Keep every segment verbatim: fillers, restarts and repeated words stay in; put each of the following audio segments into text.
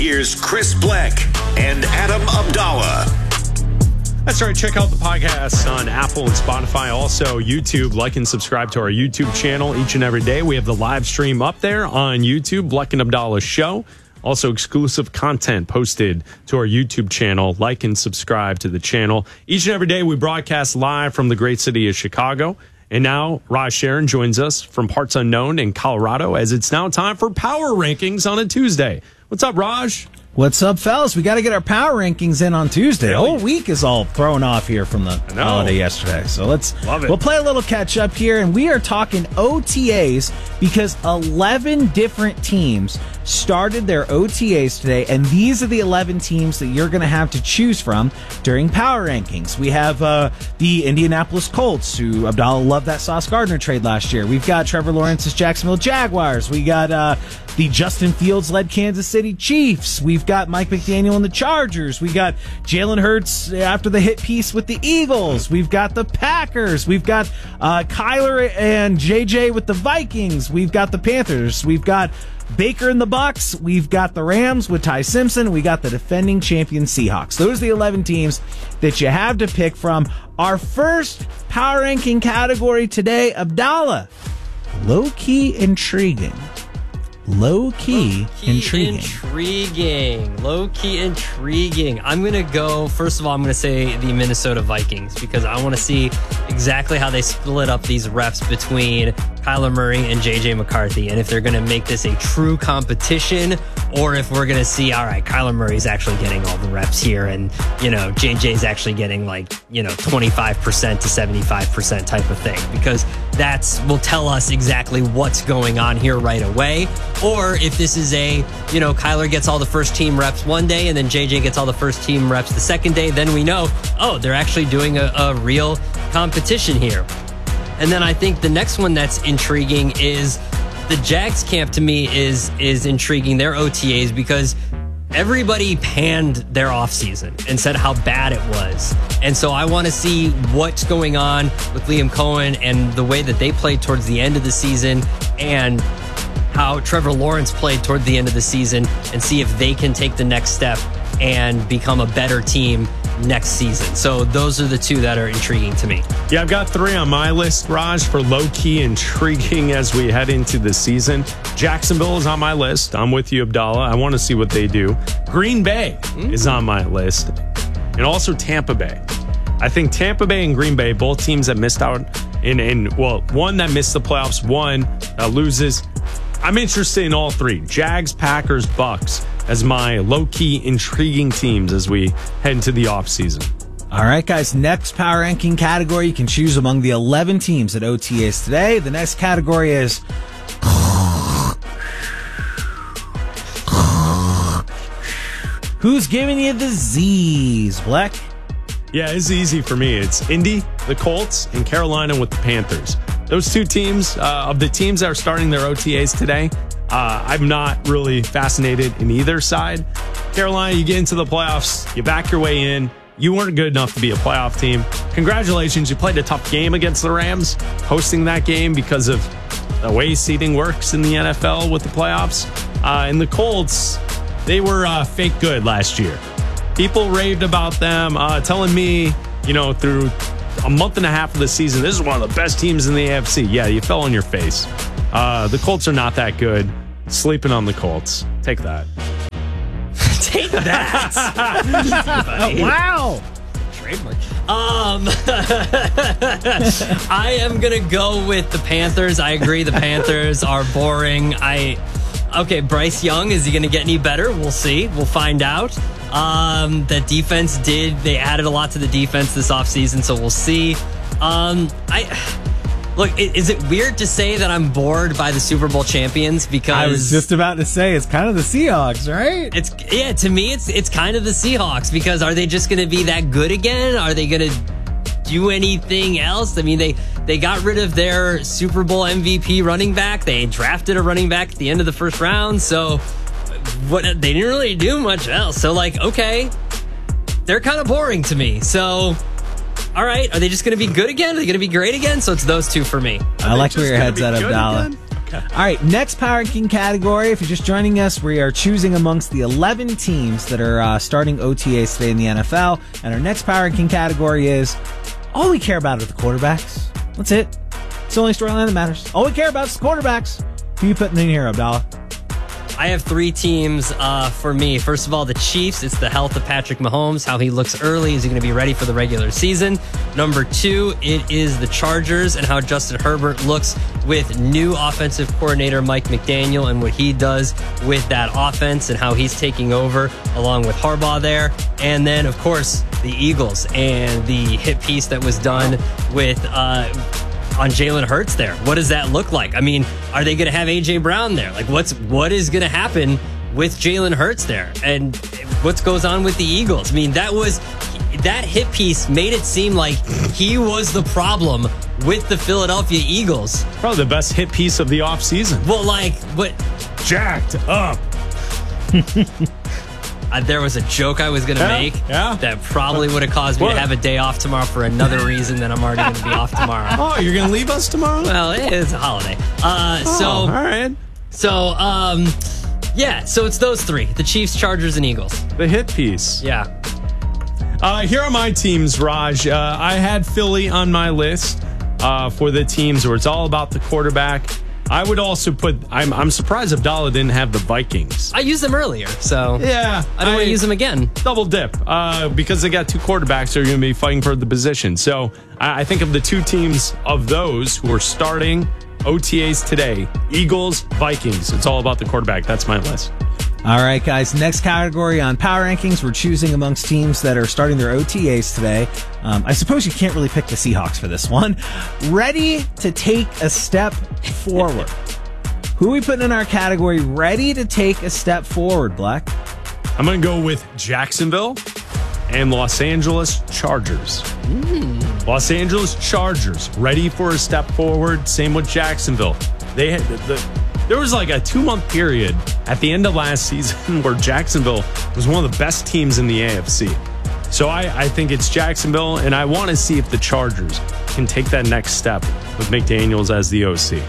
here's Chris Bleck and Adam Abdallah. That's right. Check out the podcast on Apple and Spotify. Also, YouTube. Like and subscribe to our YouTube channel each and every day. We have the live stream up there on YouTube, Bleck and Abdallah Show. Also, exclusive content posted to our YouTube channel. Like and subscribe to the channel. Each and every day, we broadcast live from the great city of Chicago. And now, Raj Sharon joins us from Parts Unknown in Colorado, as it's now time for Power Rankings on a Tuesday. What's up, Raj? What's up, fellas? We got to get our power rankings in on Tuesday. The whole week is all thrown off here from the holiday yesterday. So let's Love it. We'll play a little catch up here, and we are talking O T As because eleven different teams started their O T As today, and these are the eleven teams that you're going to have to choose from during power rankings. We have uh, the Indianapolis Colts, who Abdallah loved that Sauce Gardner trade last year. We've got Trevor Lawrence's Jacksonville Jaguars. We got uh, the Justin Fields-led Kansas City Chiefs. We've got Mike McDaniel and the Chargers. We got Jalen Hurts after the hit piece with the Eagles. We've got the Packers. We've got uh, Kyler and J J with the Vikings. We've got the Panthers. We've got Baker and the Bucks. We've got the Rams with Ty Simpson. We got the defending champion Seahawks. Those are the eleven teams that you have to pick from. Our first power ranking category today, Abdallah. Low-key intriguing. Low-key, Low-key intriguing. Intriguing. Low-key intriguing. I'm going to go, first of all, I'm going to say the Minnesota Vikings because I want to see exactly how they split up these reps between Kyler Murray and J J McCarthy, and if they're going to make this a true competition or if we're going to see, all right, Kyler Murray's actually getting all the reps here and, you know, J J's actually getting like, you know, twenty-five percent to seventy-five percent type of thing, because that's will tell us exactly what's going on here right away. Or if this is a, you know, Kyler gets all the first team reps one day and then J J gets all the first team reps the second day, then we know, oh, they're actually doing a, a real competition here. And then I think the next one that's intriguing is the Jags camp. To me is is intriguing, their O T As, because everybody panned their offseason and said how bad it was. And so I want to see what's going on with Liam Cohen and the way that they played towards the end of the season and how Trevor Lawrence played toward the end of the season, and see if they can take the next step and become a better team next season. So those are the two that are intriguing to me. Yeah, I've got three on my list, Raj, for low-key intriguing as we head into the season. Jacksonville is on my list. I'm with you, Abdallah. I want to see what they do. Green Bay mm. is on my list. And also Tampa Bay. I think Tampa Bay and Green Bay, both teams that missed out in, in well, one that missed the playoffs, one that loses. I'm interested in all three. Jags, Packers, Bucks as my low-key intriguing teams as we head into the offseason. All right, guys, next power ranking category. You can choose among the eleven teams at O T As today. The next category is who's giving you the Z's, Bleck? Yeah, it's easy for me. It's Indy, the Colts, and Carolina with the Panthers. Those two teams, uh, of the teams that are starting their O T As today, uh, I'm not really fascinated in either side. Carolina, you get into the playoffs, you back your way in. You weren't good enough to be a playoff team. Congratulations, you played a tough game against the Rams, hosting that game because of the way seeding works in the N F L with the playoffs. Uh, and the Colts, they were uh, fake good last year. People raved about them, uh, telling me, you know, through a month and a half of the season, this is one of the best teams in the A F C. Yeah, you fell on your face. Uh, the Colts are not that good. Sleeping on the Colts. Take that. Take that. Oh, wow. Trademark. Um, I am going to go with the Panthers. I agree. The Panthers are boring. I, okay, Bryce Young, is he going to get any better? We'll see. We'll find out. Um, the defense did, they added a lot to the defense this offseason, so we'll see. Um, I look, is it weird to say that I'm bored by the Super Bowl champions? Because I was just about to say it's kind of the Seahawks, right? It's yeah, to me it's it's kind of the Seahawks, because are they just going to be that good again? Are they going to do anything else? I mean, they they got rid of their Super Bowl M V P running back. They drafted a running back at the end of the first round, so what they didn't really do much else. So like, okay, they're kind of boring to me. So all right, are they just going to be good again? Are they going to be great again? So it's those two for me. I like where your head's at, Abdallah. All right, next power ranking category. If you're just joining us, we are choosing amongst the eleven teams that are uh, starting O T As today in the N F L. And our next power ranking category is all we care about are the quarterbacks. That's it. It's the only storyline that matters. All we care about is the quarterbacks. Who you putting in here, Abdallah? I have three teams uh, for me. First of all, the Chiefs. It's the health of Patrick Mahomes, how he looks early. Is he going to be ready for the regular season? Number two, it is the Chargers and how Justin Herbert looks with new offensive coordinator Mike McDaniel and what he does with that offense and how he's taking over along with Harbaugh there. And then, of course, the Eagles and the hit piece that was done with... Uh, on Jalen Hurts there. What does that look like? I mean, are they going to have A J Brown there? Like, what's what is going to happen with Jalen Hurts there? And what goes on with the Eagles? I mean, that was that hit piece made it seem like he was the problem with the Philadelphia Eagles. Probably the best hit piece of the offseason. Well, like, what? Jacked up. Uh, there was a joke I was going to Yeah, make yeah. that probably would have caused me What? to have a day off tomorrow for another reason that I'm already going to be off tomorrow. Oh, you're going to leave us tomorrow? Well, it is a holiday. Uh, Oh, so, all right. so, um, yeah, so it's those three, the Chiefs, Chargers, and Eagles. The hit piece. Yeah. Uh, here are my teams, Raj. Uh, I had Philly on my list uh, for the teams where it's all about the quarterback. I would also put, I'm, I'm surprised Abdallah didn't have the Vikings. I used them earlier, so Yeah. I don't want to use them again. Double dip uh, because they got two quarterbacks who are going to be fighting for the position. So I, I think of the two teams of those who are starting O T As today, Eagles, Vikings. It's all about the quarterback. That's my list. All right, guys. Next category on power rankings, we're choosing amongst teams that are starting their O T As today. Um, I suppose you can't really pick the Seahawks for this one. Ready to take a step forward. Who are we putting in our category ready to take a step forward, Black? I'm going to go with Jacksonville and Los Angeles Chargers. Mm. Los Angeles Chargers ready for a step forward. Same with Jacksonville. They had the, the There was like a two-month period at the end of last season where Jacksonville was one of the best teams in the A F C. So I, I think it's Jacksonville, and I want to see if the Chargers can take that next step with McDaniels as the O C.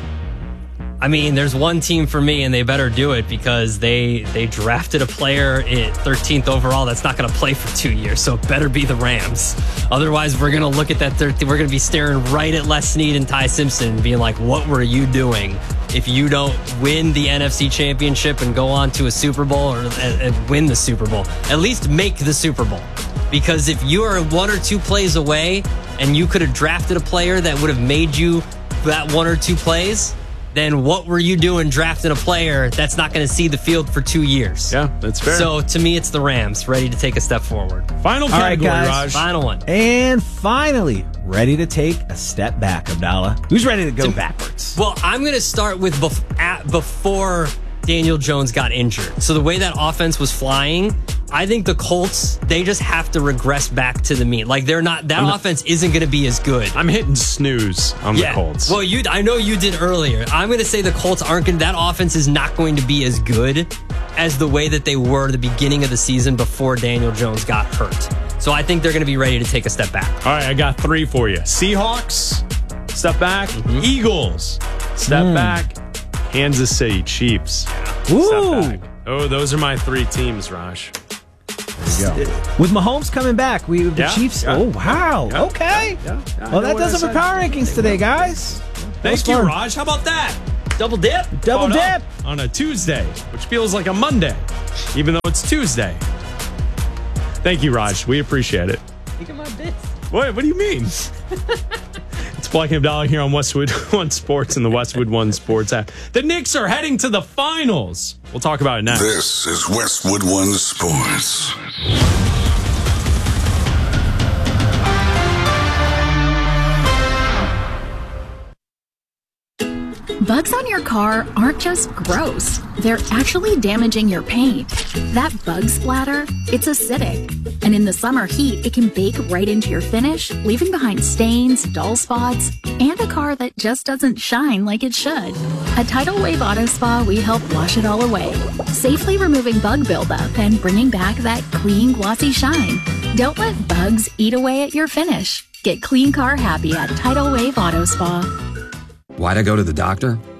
I mean, there's one team for me, and they better do it because they they drafted a player at thirteenth overall that's not going to play for two years, so it better be the Rams. Otherwise, we're going to look at that thirteenth. We're going to be staring right at Les Snead and Ty Simpson and being like, what were you doing if you don't win the N F C Championship and go on to a Super Bowl or uh, win the Super Bowl? At least make the Super Bowl. Because if you are one or two plays away and you could have drafted a player that would have made you that one or two plays, then what were you doing drafting a player that's not going to see the field for two years? Yeah, that's fair. So to me, it's the Rams ready to take a step forward. Final All right, category, guys. Raj. Final one. And finally, ready to take a step back, Abdallah. Who's ready to go backwards? Well, I'm going to start with bef- at, before Daniel Jones got injured. So the way that offense was flying, I think the Colts, they just have to regress back to the mean. Like they're not, that I'm offense is isn't going to be as good. I'm hitting snooze on yeah. the Colts. Well, you, I know you did earlier. I'm going to say the Colts aren't going. That offense is not going to be as good as the way that they were at the beginning of the season before Daniel Jones got hurt. So I think they're going to be ready to take a step back. All right, I got three for you. Seahawks, step back. Mm-hmm. Eagles, step Mm. back. Kansas City Chiefs, Ooh. step back. Oh, those are my three teams, Raj. There you go. With Mahomes coming back, we the Yeah, Chiefs. yeah. Oh, wow. Yeah, okay. yeah, yeah. I Well, know that what I does it for said. power rankings today, guys. Thank you, fun. Raj. How about that? Double dip. Double Caught up dip. on a Tuesday, which feels like a Monday, even though it's Tuesday. Thank you, Raj. We appreciate it. Look at my bits. What? What do you mean? It's Black and Abdallah here on Westwood One Sports and the Westwood One Sports app. The Knicks are heading to the finals. We'll talk about it next. This is Westwood One Sports. Bugs on your car aren't just gross. They're actually damaging your paint. That bug splatter, it's acidic. And in the summer heat, it can bake right into your finish, leaving behind stains, dull spots, and a car that just doesn't shine like it should. At Tidal Wave Auto Spa, we help wash it all away, safely removing bug buildup and bringing back that clean, glossy shine. Don't let bugs eat away at your finish. Get clean car happy at Tidal Wave Auto Spa. Why'd I go to the doctor?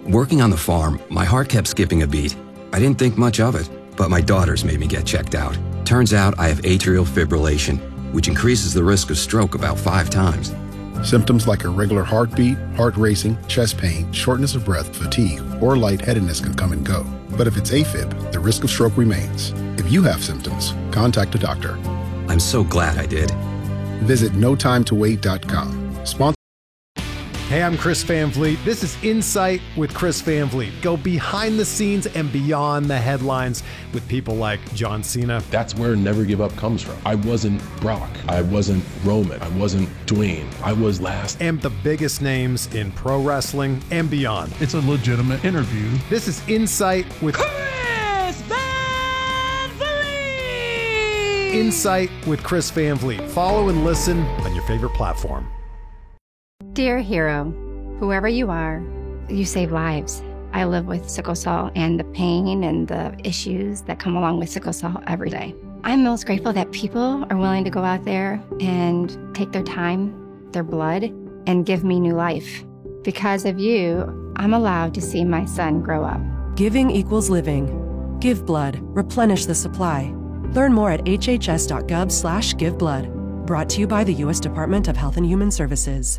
Working on the farm, my heart kept skipping a beat. I didn't think much of it, but my daughters made me get checked out. Turns out I have atrial fibrillation, which increases the risk of stroke about five times. Symptoms like irregular heartbeat, heart racing, chest pain, shortness of breath, fatigue, or lightheadedness can come and go. But if it's AFib, the risk of stroke remains. If you have symptoms, contact a doctor. I'm so glad I did. Visit no time to wait dot com. Sponsor. Hey, I'm Chris Van Vliet. This is Insight with Chris Van Vliet. Go behind the scenes and beyond the headlines with people like John Cena. That's where Never Give Up comes from. I wasn't Brock. I wasn't Roman. I wasn't Dwayne. I was last. And the biggest names in pro wrestling and beyond. It's a legitimate interview. This is Insight with Chris Van Vliet. Insight with Chris Van Vliet. Follow and listen on your favorite platform. Dear hero, whoever you are, you save lives. I live with sickle cell and the pain and the issues that come along with sickle cell every day. I'm most grateful that people are willing to go out there and take their time, their blood, and give me new life. Because of you, I'm allowed to see my son grow up. Giving equals living. Give blood. Replenish the supply. Learn more at hhs.gov slash give blood. Brought to you by the U S Department of Health and Human Services.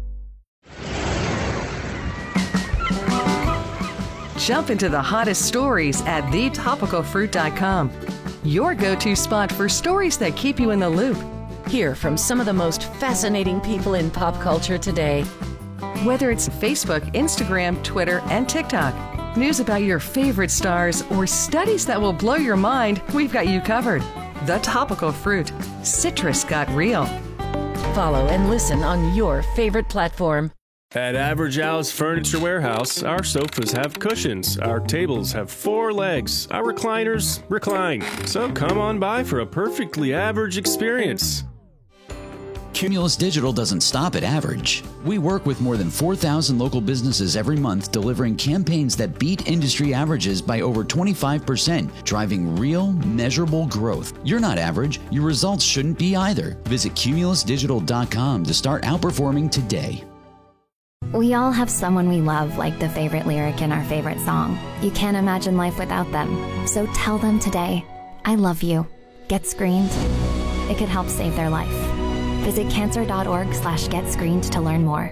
Jump into the hottest stories at the topical fruit dot com. Your go-to spot for stories that keep you in the loop. Hear from some of the most fascinating people in pop culture today. Whether it's Facebook, Instagram, Twitter, and TikTok, news about your favorite stars, or studies that will blow your mind, we've got you covered. The Topical Fruit. Citrus got real. Follow and listen on your favorite platform. At Average Al's Furniture Warehouse, our sofas have cushions, our tables have four legs, our recliners recline. So come on by for a perfectly average experience. Cumulus Digital doesn't stop at average. We work with more than four thousand local businesses every month, delivering campaigns that beat industry averages by over twenty-five percent, driving real, measurable growth. You're not average. Your results shouldn't be either. Visit cumulus digital dot com to start outperforming today. We all have someone we love, like the favorite lyric in our favorite song. You can't imagine life without them. So tell them today, I love you. Get screened. It could help save their life. Visit cancer.org slash get screened to learn more.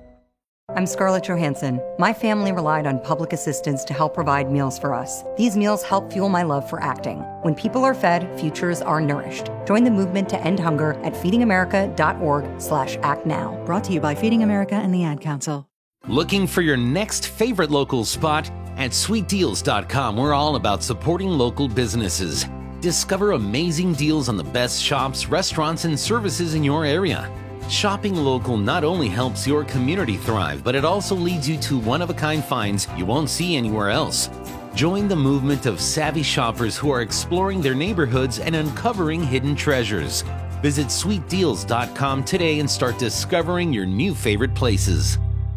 I'm Scarlett Johansson. My family relied on public assistance to help provide meals for us. These meals help fuel my love for acting. When people are fed, futures are nourished. Join the movement to end hunger at feedingamerica.org slash act now. Brought to you by Feeding America and the Ad Council. Looking for your next favorite local spot? At sweet deals dot com, we're all about supporting local businesses. Discover amazing deals on the best shops, restaurants, and services in your area. Shopping local not only helps your community thrive, but it also leads you to one-of-a-kind finds you won't see anywhere else. Join the movement of savvy shoppers who are exploring their neighborhoods and uncovering hidden treasures. Visit sweet deals dot com today and start discovering your new favorite places.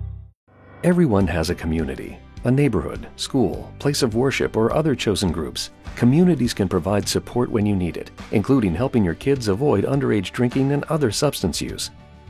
Everyone has a community, a neighborhood, school, place of worship, or other chosen groups. Communities can provide support when you need it, including helping your kids avoid underage drinking and other substance use.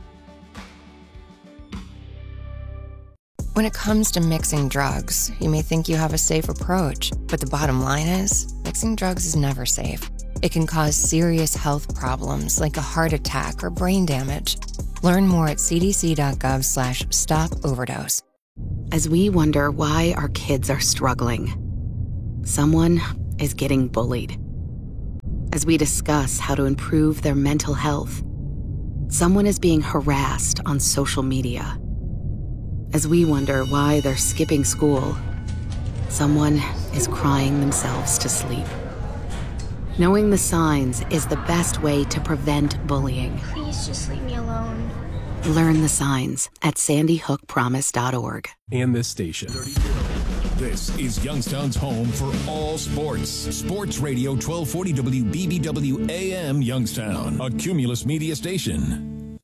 When it comes to mixing drugs, you may think you have a safe approach, but the bottom line is, mixing drugs is never safe. It can cause serious health problems like a heart attack or brain damage. Learn more at c d c dot gov slash stop overdose. As we wonder why our kids are struggling, someone is getting bullied. As we discuss how to improve their mental health, someone is being harassed on social media. As we wonder why they're skipping school, someone is crying themselves to sleep. Knowing the signs is the best way to prevent bullying. Please just leave me alone. Learn the signs at sandy hook promise dot org. And this station. This is Youngstown's home for all sports. Sports Radio twelve forty W B B W A M Youngstown, a Cumulus media station.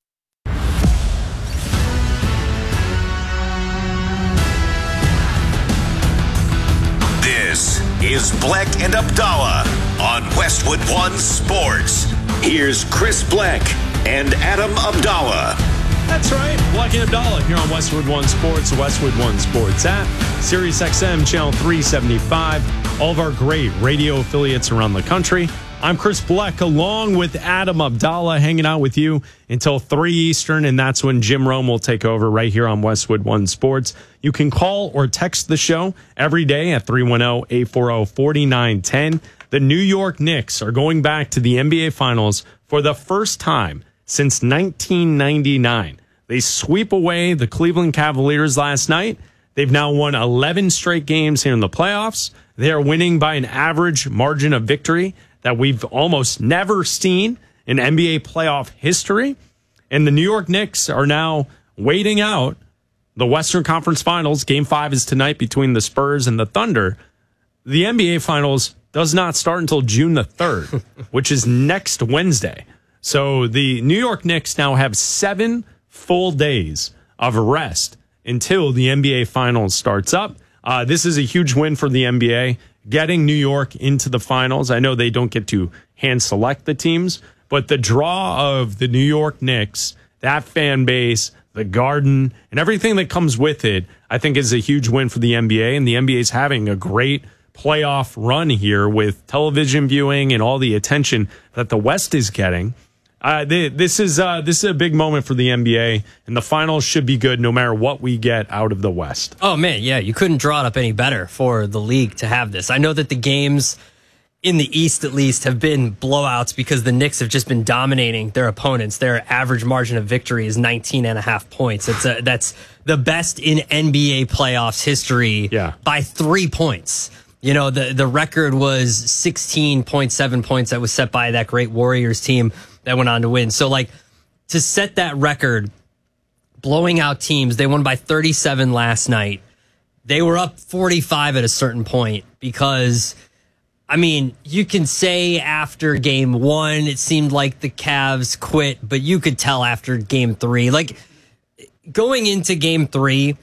This is Bleck and Abdallah on Westwood One Sports. Here's Chris Bleck and Adam Abdallah. That's right. Lucky Abdallah here on Westwood One Sports, the Westwood One Sports app, Sirius X M channel three seventy-five, all of our great radio affiliates around the country. I'm Chris Bleck along with Adam Abdallah hanging out with you until three Eastern, and that's when Jim Rome will take over right here on Westwood One Sports. You can call or text the show every day at three one zero, eight four zero, four nine one zero. The New York Knicks are going back to the N B A Finals for the first time since nineteen ninety-nine. They sweep away the Cleveland Cavaliers last night. They've now won eleven straight games here in the playoffs. They are winning by an average margin of victory that we've almost never seen in N B A playoff history. And the New York Knicks are now waiting out the Western Conference Finals. Game five is tonight between the Spurs and the Thunder. The N B A Finals does not start until June the third, which is next Wednesday. So the New York Knicks now have seven full days of rest until the N B A Finals starts up. Uh, this is a huge win for the N B A, getting New York into the finals. I know they don't get to hand select the teams, but the draw of the New York Knicks, that fan base, the Garden, and everything that comes with it, I think is a huge win for the N B A. And the N B A is having a great playoff run here with television viewing and all the attention that the West is getting. Uh, this is uh, this is a big moment for the N B A, and the finals should be good no matter what we get out of the West. Oh, man, yeah, you couldn't draw it up any better for the league to have this. I know that the games in the East, at least, have been blowouts because the Knicks have just been dominating their opponents. Their average margin of victory is nineteen and a half points. It's a, that's the best in N B A playoffs history yeah. by three points. You know, the, the record was sixteen point seven points that was set by that great Warriors team that went on to win. So, like, to set that record, blowing out teams, they won by thirty-seven last night. They were up forty-five at a certain point because, I mean, you can say after game one, it seemed like the Cavs quit, but you could tell after game three. Like, going into game three,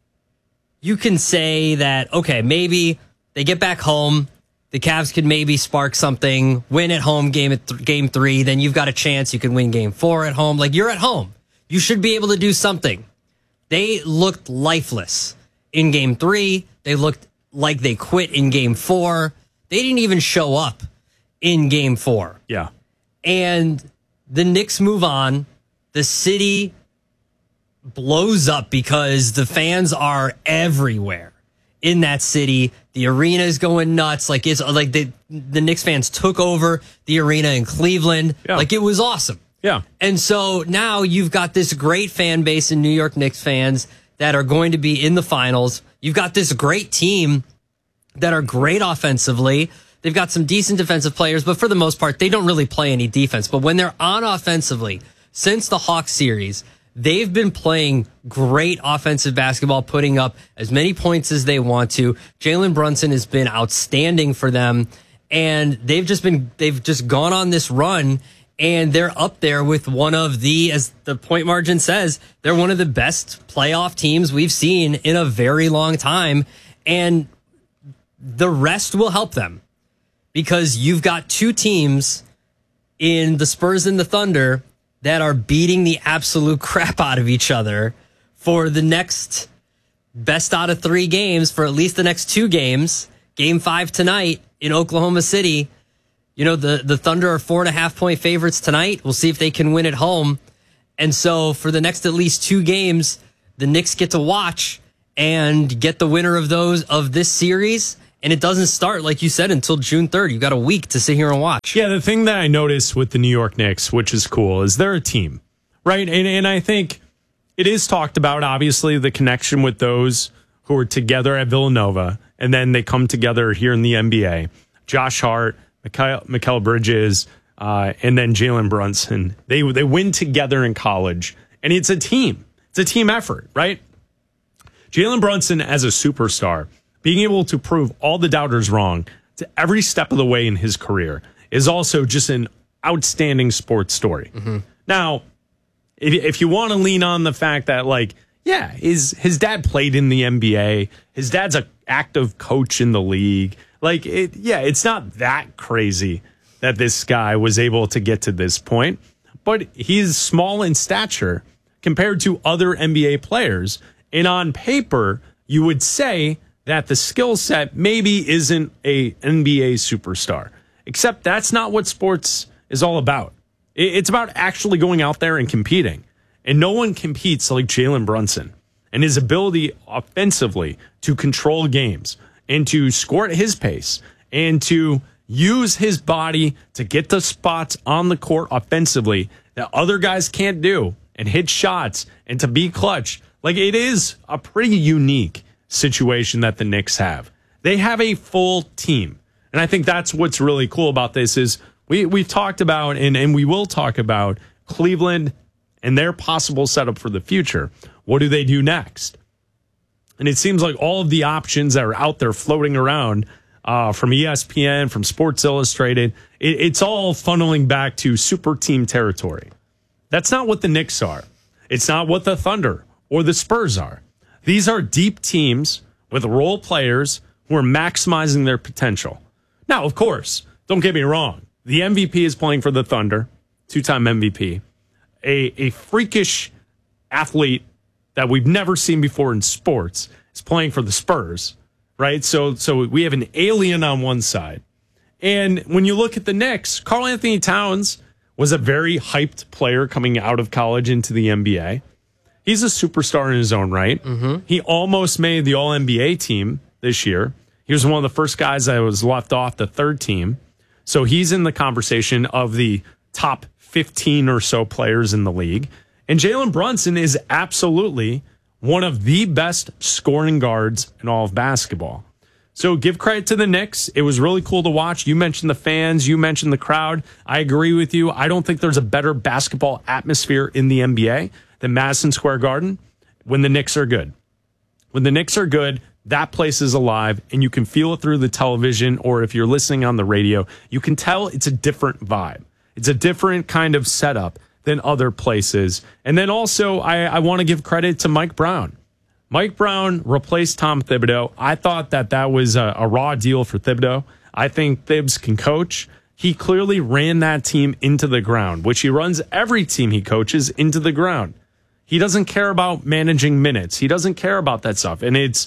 you can say that, okay, maybe they get back home. The Cavs could maybe spark something, win at home game at th- game three. Then you've got a chance you can win game four at home. Like, you're at home. You should be able to do something. They looked lifeless in game three. They looked like they quit in game four. They didn't even show up in game four. Yeah. And the Knicks move on. The city blows up because the fans are everywhere in that city. The arena is going nuts. Like, it's like the the Knicks fans took over the arena in Cleveland. Yeah. Like, it was awesome. Yeah. And so now you've got this great fan base in New York Knicks fans that are going to be in the finals. You've got this great team that are great offensively. They've got some decent defensive players, but for the most part, they don't really play any defense. But when they're on offensively, since the Hawks series, they've been playing great offensive basketball, putting up as many points as they want to. Jalen Brunson has been outstanding for them, and they've just been they've just gone on this run, and they're up there with one of the, as the point margin says, they're one of the best playoff teams we've seen in a very long time, and the rest will help them because you've got two teams in the Spurs and the Thunder that are beating the absolute crap out of each other for the next best out of three games, for at least the next two games. Game five tonight in Oklahoma City. You know, the, the Thunder are four and a half point favorites tonight. We'll see if they can win at home. And so for the next at least two games, the Knicks get to watch and get the winner of those of this series. And it doesn't start, like you said, until June third. You've got a week to sit here and watch. Yeah, the thing that I noticed with the New York Knicks, which is cool, is they're a team, right? And, and I think it is talked about, obviously, the connection with those who were together at Villanova, and then they come together here in the N B A. Josh Hart, Mikal, Mikal Bridges, uh, and then Jalen Brunson. They, they win together in college, and it's a team. It's a team effort, right? Jalen Brunson as a superstar, being able to prove all the doubters wrong to every step of the way in his career is also just an outstanding sports story. Mm-hmm. Now, if, if you want to lean on the fact that, like, yeah, his, his dad played in the N B A, his dad's an active coach in the league. Like, it, yeah, it's not that crazy that this guy was able to get to this point, but he's small in stature compared to other N B A players. And on paper, you would say that the skill set maybe isn't a N B A superstar. Except that's not what sports is all about. It's about actually going out there and competing. And no one competes like Jalen Brunson. And his ability offensively to control games and to score at his pace and to use his body to get the spots on the court offensively that other guys can't do and hit shots and to be clutch. Like, it is a pretty unique situation that the Knicks have. They have a full team. And I think that's what's really cool about this is we, we've talked about and, and we will talk about Cleveland and their possible setup for the future. What do they do next? And it seems like all of the options that are out there floating around uh, from E S P N, from Sports Illustrated, it, it's all funneling back to super team territory. That's not what the Knicks are. It's not what the Thunder or the Spurs are. These are deep teams with role players who are maximizing their potential. Now, of course, don't get me wrong. The M V P is playing for the Thunder, two-time M V P, a, a freakish athlete that we've never seen before in sports is playing for the Spurs, right? So, so we have an alien on one side. And when you look at the Knicks, Karl Anthony Towns was a very hyped player coming out of college into the N B A. He's a superstar in his own right. Mm-hmm. He almost made the All N B A team this year. He was one of the first guys that was left off the third team. So he's in the conversation of the top fifteen or so players in the league. And Jalen Brunson is absolutely one of the best scoring guards in all of basketball. So give credit to the Knicks. It was really cool to watch. You mentioned the fans. You mentioned the crowd. I agree with you. I don't think there's a better basketball atmosphere in the N B A than Madison Square Garden when the Knicks are good. When the Knicks are good, that place is alive, and you can feel it through the television, or if you're listening on the radio, you can tell it's a different vibe. It's a different kind of setup than other places. And then also, I, I want to give credit to Mike Brown. Mike Brown replaced Tom Thibodeau. I thought that that was a, a raw deal for Thibodeau. I think Thibs can coach. He clearly ran that team into the ground, which he runs every team he coaches into the ground. He doesn't care about managing minutes. He doesn't care about that stuff. And it's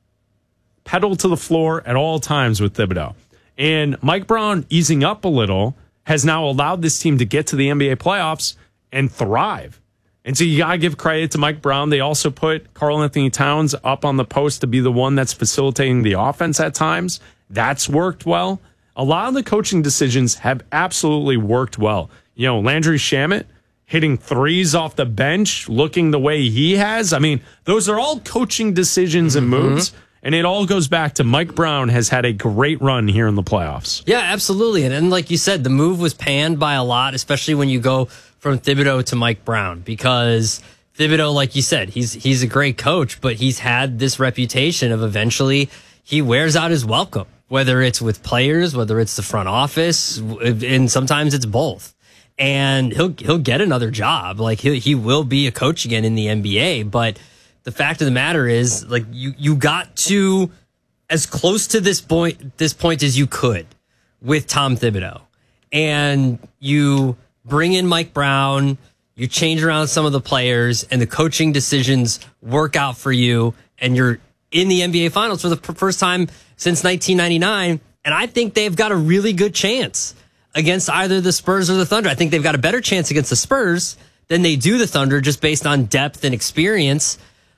pedal to the floor at all times with Thibodeau. And Mike Brown easing up a little has now allowed this team to get to the N B A playoffs and thrive. And so you got to give credit to Mike Brown. They also put Karl Anthony Towns up on the post to be the one that's facilitating the offense at times. That's worked well. A lot of the coaching decisions have absolutely worked well. You know, Landry Shamet hitting threes off the bench, looking the way he has. I mean, those are all coaching decisions and mm-hmm. moves. And it all goes back to Mike Brown has had a great run here in the playoffs. Yeah, absolutely. And, and like you said, the move was panned by a lot, especially when you go from Thibodeau to Mike Brown, because Thibodeau, like you said, he's he's a great coach, but he's had this reputation of eventually he wears out his welcome, whether it's with players, whether it's the front office, and sometimes it's both. And he'll he'll get another job. Like he he will be a coach again in the N B A, but the fact of the matter is, like, you, you got to as close to this point this point as you could with Tom Thibodeau. And you bring in Mike Brown, you change around some of the players, and the coaching decisions work out for you, and you're in the N B A Finals for the first time since nineteen ninety-nine. And I think they've got a really good chance against either the Spurs or the Thunder. I think they've got a better chance against the Spurs than they do the Thunder, just based on depth and experience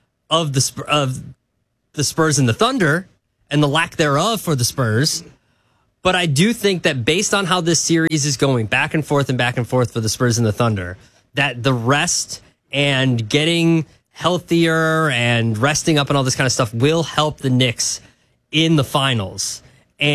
of the of the Spurs and the Thunder, and the lack thereof for the Spurs. But I do think that based on how this series is going back and forth and back and forth for the Spurs and the Thunder, that the rest and getting healthier and resting up and all this kind of stuff will help the Knicks in the finals.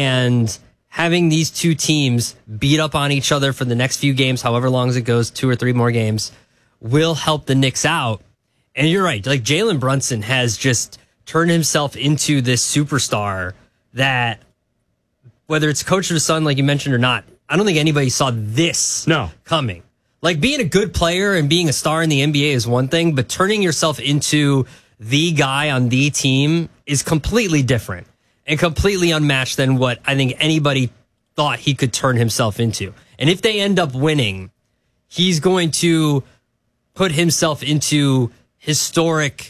And having these two teams beat up on each other for the next few games, however long as it goes, two or three more games, will help the Knicks out. And you're right, like Jalen Brunson has just turned himself into this superstar that, whether it's coach of the son, like you mentioned, or not, I don't think anybody saw this no. coming. Like, being a good player and being a star in the N B A is one thing, but turning yourself into the guy on the team is completely different and completely unmatched than what I think anybody thought he could turn himself into. And if they end up winning, he's going to put himself into historic,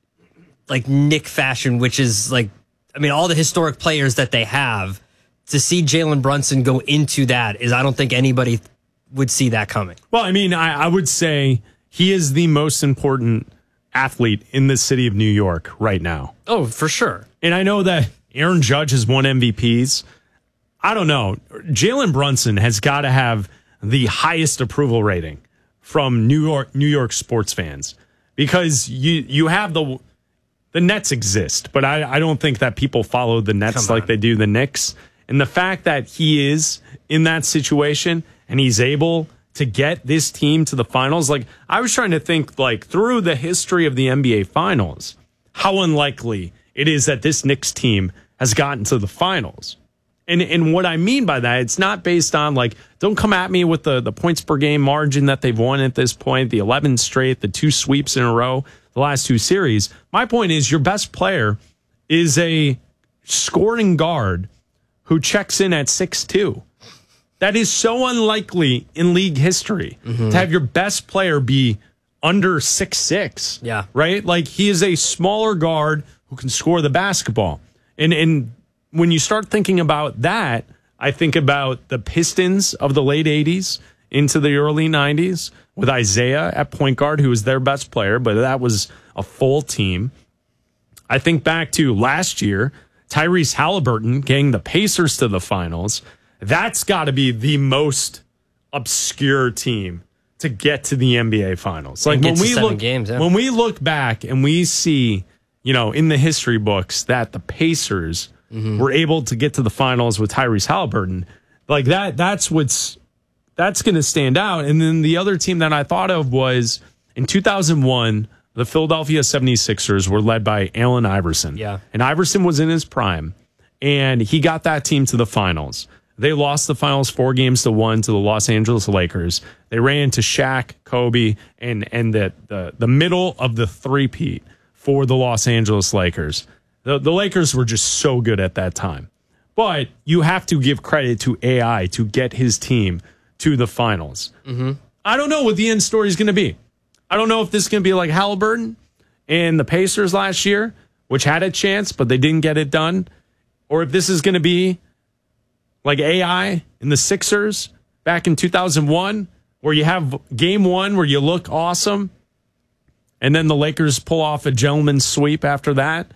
like Nick fashion, which is like, I mean, all the historic players that they have, to see Jalen Brunson go into that is, I don't think anybody would see that coming. Well, I mean, I, I would say he is the most important athlete in the city of New York right now. Oh, for sure. And I know that Aaron Judge has won M V Ps. I don't know. Jalen Brunson has got to have the highest approval rating from New York New York sports fans, because you you have the the Nets exist, but I, I don't think that people follow the Nets like they do the Knicks. And the fact that he is in that situation and he's able to get this team to the finals, like I was trying to think, like through the history of the N B A finals, how unlikely it is that this Knicks team has gotten to the finals. And and what I mean by that, it's not based on, like, don't come at me with the, the points per game margin that they've won at this point, the eleven straight, the two sweeps in a row, the last two series. My point is your best player is a scoring guard who checks in at six two. That is so unlikely in league history, mm-hmm. to have your best player be under six six. Yeah. Right? Like, he is a smaller guard who can score the basketball. And and when you start thinking about that, I think about the Pistons of the late eighties into the early nineties with Isaiah at point guard, who was their best player, but that was a full team. I think back to last year, Tyrese Halliburton getting the Pacers to the finals. That's got to be the most obscure team to get to the N B A finals. Like when we look games, yeah. when we look back and we see, you know, in the history books that the Pacers mm-hmm. were able to get to the finals with Tyrese Halliburton, like that that's what's that's going to stand out. And then the other team that I thought of was in two thousand one, the Philadelphia seventy-sixers were led by Allen Iverson. Yeah. And Iverson was in his prime, and he got that team to the finals. They lost the finals four games to one to the Los Angeles Lakers. They ran into Shaq, Kobe, and and the the, the middle of the three-peat for the Los Angeles Lakers. The, the Lakers were just so good at that time. But you have to give credit to A I to get his team to the finals. Mm-hmm. I don't know what the end story is going to be. I don't know if this is going to be like Halliburton and the Pacers last year, which had a chance, but they didn't get it done. Or if this is going to be like A I in the Sixers back in two thousand one, where you have game one where you look awesome, and then the Lakers pull off a gentleman's sweep after that.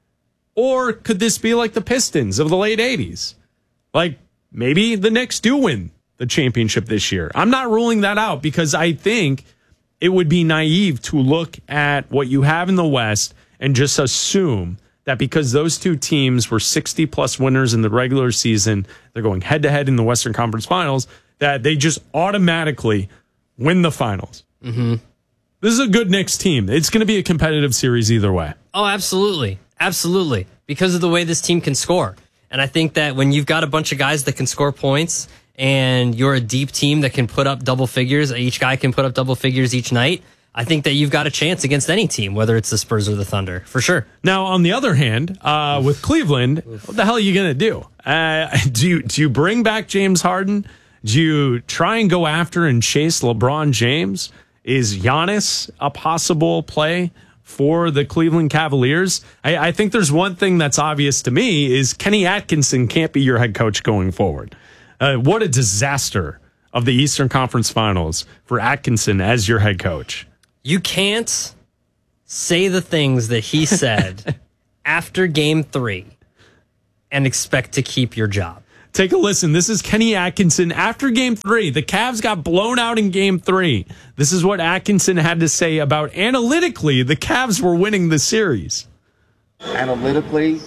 Or could this be like the Pistons of the late eighties? Like maybe the Knicks do win the championship this year. I'm not ruling that out, because I think it would be naive to look at what you have in the West and just assume that because those two teams were sixty plus winners in the regular season, they're going head to head in the Western Conference Finals, that they just automatically win the finals. Mm-hmm. This is a good Knicks team. It's going to be a competitive series either way. Oh, absolutely. Absolutely. Because of the way this team can score. And I think that when you've got a bunch of guys that can score points and you're a deep team that can put up double figures, each guy can put up double figures each night, I think that you've got a chance against any team, whether it's the Spurs or the Thunder, for sure. Now, on the other hand, uh, with Cleveland, what the hell are you going to do? Uh, do you do you bring back James Harden? Do you try and go after and chase LeBron James? Is Giannis a possible play for the Cleveland Cavaliers? I, I think there's one thing that's obvious to me is Kenny Atkinson can't be your head coach going forward. Uh, what a disaster of the Eastern Conference Finals for Atkinson as your head coach. You can't say the things that he said after game three and expect to keep your job. Take a listen. This is Kenny Atkinson after game three. The Cavs got blown out in game three. This is what Atkinson had to say about analytically the Cavs were winning the series. Analytically,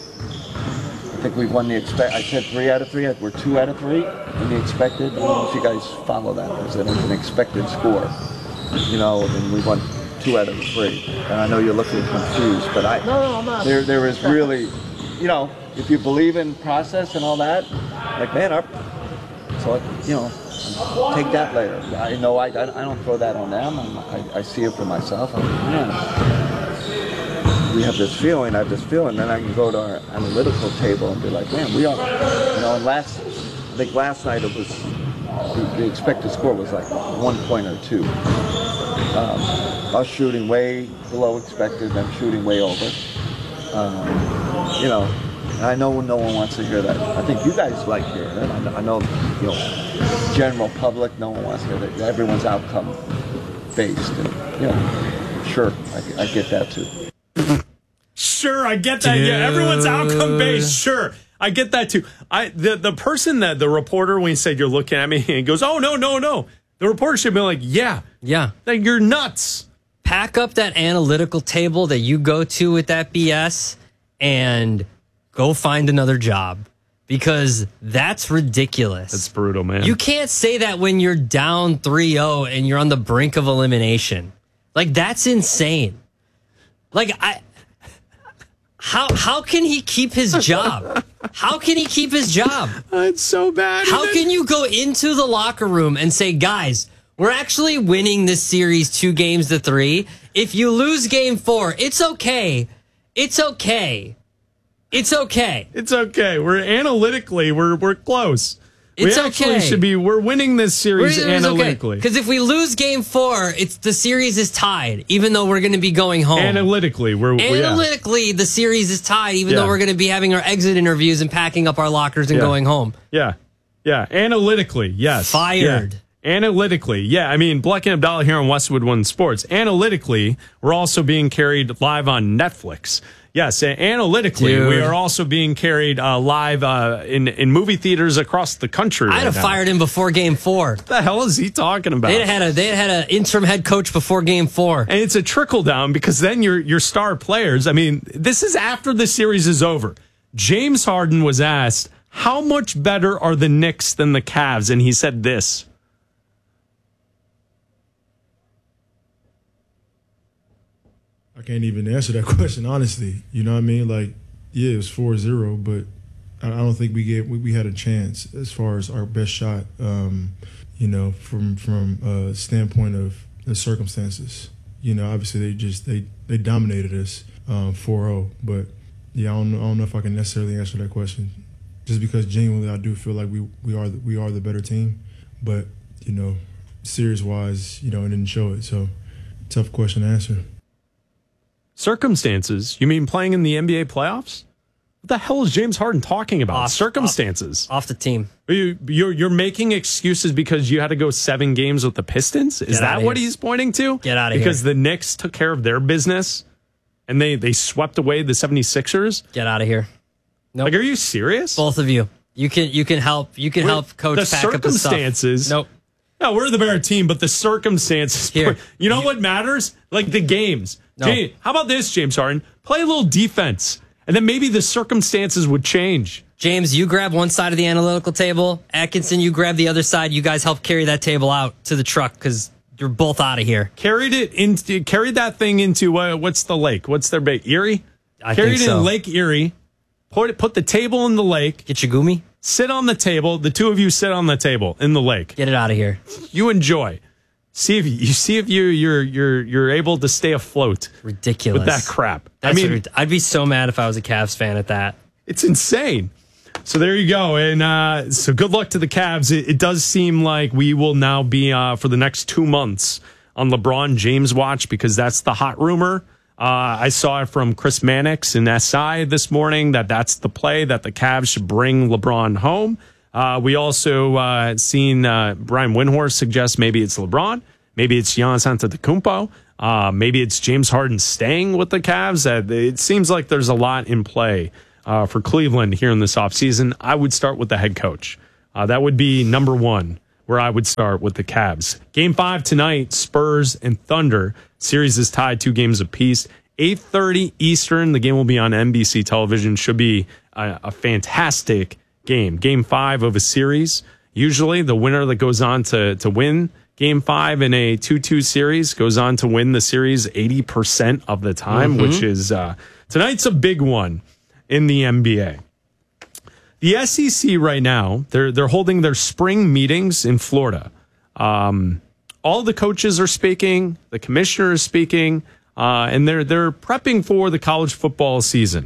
I think we won the expect. I said three out of three. We're two out of three in the expected. I don't know if you guys follow that. It was an expected score. You know, and we won two out of the three. And I know you're looking confused, but I no, no, I'm not. There, there is really, you know, if you believe in process and all that, like man, our, so you know, take that later. I know I, I, I don't throw that on them. I'm, I, I see it for myself. I'm like, man, we have this feeling. I have this feeling. Then I can go to our analytical table and be like, man, we are, you know. And last, I think last night it was. The expected score was like one point or two. Um, us shooting way below expected, them shooting way over. Um, you know, and I know no one wants to hear that. I think you guys like hearing it. I know, I know, you know, general public, no one wants to hear that. Everyone's outcome based, and you know, sure, I, I get that too. Sure, I get that. Dude. Yeah, everyone's outcome based. Sure, I get that too. I the the person that the reporter when he said you're looking at me and he goes, oh no no no, the reporter should be like, yeah yeah, like you're nuts. Pack up that analytical table that you go to with that B S and go find another job, because that's ridiculous. That's brutal, man. You can't say that when you're down three oh and you're on the brink of elimination. Like, that's insane. Like, I how how can he keep his job? How can he keep his job? It's so bad. How can you go into the locker room and say, guys, we're actually winning this series two games to three. If you lose game four, it's okay. It's okay. It's okay. It's okay. We're analytically, we're we're close. It's we actually okay. should be, we're winning this series It's analytically. Because okay. if we lose game four, it's the series is tied, even though we're going to be going home. Analytically, we're Analytically, yeah. the series is tied, even yeah. though we're going to be having our exit interviews and packing up our lockers and yeah. going home. Yeah. Yeah. Analytically, yes. Fired. Yeah. Analytically, yeah. I mean, Bleck and Abdallah here on Westwood One Sports. Analytically, we're also being carried live on Netflix. Yes, analytically, Dude. we are also being carried uh, live uh, in in movie theaters across the country. I'd right have now. fired him before game four. What the hell is he talking about? They'd had a they had an interim head coach before game four, and it's a trickle down because then your your star players. I mean, this is after the series is over. James Harden was asked, "How much better are the Knicks than the Cavs?" And he said this. I can't even answer that question, honestly. You know what I mean? Like, yeah, it was four zero, but I don't think we gave, we, we had a chance as far as our best shot, um, you know, from from a standpoint of the circumstances. You know, obviously they just, they, they dominated us um, four oh, but yeah, I don't, I don't know if I can necessarily answer that question. Just because genuinely I do feel like we, we are the, we are the better team, but, you know, series-wise, you know, it didn't show it, so tough question to answer. Circumstances? You mean playing in the N B A playoffs? What the hell is James Harden talking about? Off, Circumstances. Off, off the team. Are you, you're, you're making excuses because you had to go seven games with the Pistons? Is Get that what here. he's pointing to? Get out of here. Because the Knicks took care of their business and they, they swept away the seventy-sixers? Get out of here. Nope. Like, are you serious? Both of you. You can you can help. You can Wait, help coach the pack up the stuff. circumstances. Nope. No, we're the better team, but the circumstances. Here. You know what matters? Like the games. No. Jay, how about this, James Harden? Play a little defense, and then maybe the circumstances would change. James, you grab one side of the analytical table. Atkinson, you grab the other side. You guys help carry that table out to the truck because you're both out of here. Carried it into carried that thing into uh, what's the lake? What's their bait? Erie. I carried think it so. in Lake Erie. Put it. Put the table in the lake. Get your gumi. Sit on the table. The two of you sit on the table in the lake. Get it out of here. You enjoy. See if you, you see if you you're you're you're able to stay afloat. Ridiculous with that crap. That's I mean, rid- I'd be so mad if I was a Cavs fan at that. It's insane. So there you go. And uh, so good luck to the Cavs. It, it does seem like we will now be uh, for the next two months on LeBron James watch because that's the hot rumor. Uh, I saw it from Chris Mannix in S I this morning that that's the play, that the Cavs should bring LeBron home. Uh, we also uh, seen uh, Brian Windhorst suggest maybe it's LeBron, maybe it's Giannis Antetokounmpo, uh, maybe it's James Harden staying with the Cavs. Uh, it seems like there's a lot in play uh, for Cleveland here in this offseason. I would start with the head coach. Uh, that would be number one, where I would start with the Cavs. Game five tonight, Spurs and Thunder. Series is tied two games apiece. eight thirty Eastern. The game will be on N B C television. Should be a, a fantastic game. Game five of a series. Usually the winner that goes on to, to win game five in a two two series goes on to win the series eighty percent of the time, mm-hmm. which is uh, tonight's a big one in the N B A. The S E C right now, they're they're holding their spring meetings in Florida. Um, all the coaches are speaking, the commissioner is speaking, uh, and they're they're prepping for the college football season.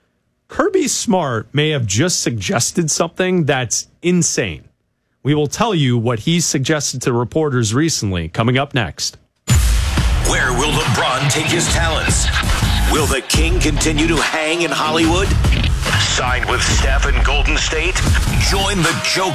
Kirby Smart may have just suggested something that's insane. We will tell you what he suggested to reporters recently, coming up next. Where will LeBron take his talents? Will the King continue to hang in Hollywood? Signed with Steph in Golden State? Join the Joker